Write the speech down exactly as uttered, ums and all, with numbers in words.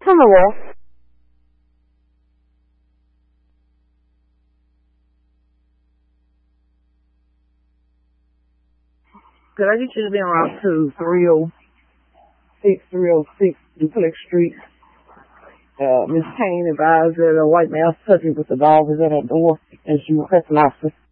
on the wall. Could I get you to be around to three oh six, three oh six Duplex Street? Uh, Miss Kane advised that a white male subject with a dog is at her door and she requests an officer.